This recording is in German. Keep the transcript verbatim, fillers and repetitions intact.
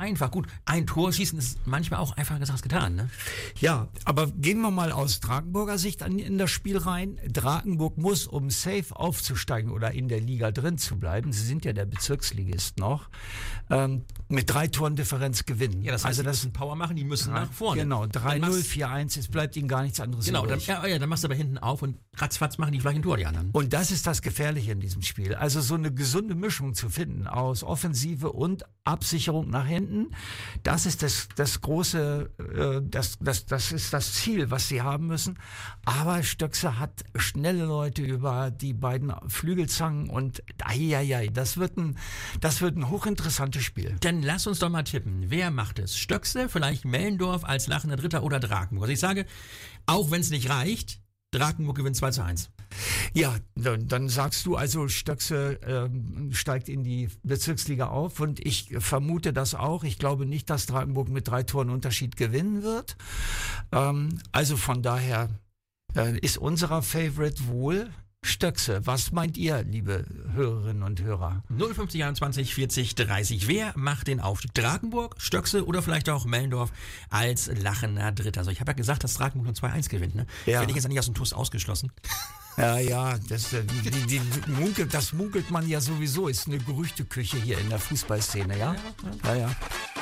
einfach. Gut, ein Tor schießen ist manchmal auch einfach gesagt getan, ne? Ja, aber gehen wir mal aus Drakenburger Sicht an, in das Spiel rein. Drakenburg muss, um safe aufzusteigen oder in der Liga drin zu bleiben, sie sind ja der Bezirksligist noch, ähm, mit drei Toren Differenz gewinnen. Ja, das heißt, also die das müssen Power machen, die müssen nach vorne. Genau, drei null, machst- vier eins, es bleibt ihnen gar nichts anderes Genau, dann, übrig. ja, ja, dann machst du aber hinten auf und ratzfatz machen die vielleicht ein Tor, die anderen. Und das ist das Gefährliche in diesem Spiel. Also so eine gesunde Mischung zu finden aus Offensive und Absicherung nach hinten, das ist das, das große, äh, das, das, das ist das Ziel, was sie haben müssen. Aber Stöckse hat schnelle Leute über die beiden Flügelzangen und ai, das wird ein, das wird ein hochinteressantes Spiel. Dann lass uns doch mal tippen. Wer macht es? Stöckse, vielleicht Mellendorf als lachender Dritter oder Drakenburg? Also ich sage, auch wenn es nicht reicht, Drakenburg gewinnt zwei zu eins. Ja, dann, dann sagst du also, Stöckse ähm, steigt in die Bezirksliga auf und ich vermute das auch. Ich glaube nicht, dass Drakenburg mit drei Toren Unterschied gewinnen wird. Ähm, also von daher äh, ist unserer Favorite wohl Stöckse. Was meint ihr, liebe Hörerinnen und Hörer? null fünfzig einundzwanzig vierzig dreißig. Wer macht den Aufstieg? Drakenburg, Stöckse oder vielleicht auch Mellendorf als lachender Dritter? Also ich habe ja gesagt, dass Drakenburg nur zwei eins gewinnt. Ne? Ja. Das hätte ich jetzt nicht aus dem Tuss ausgeschlossen. Ja, ja, das, äh, die, die, die munkelt, das munkelt man ja sowieso. Ist eine Gerüchteküche hier in der Fußballszene, ja? Ja, ja.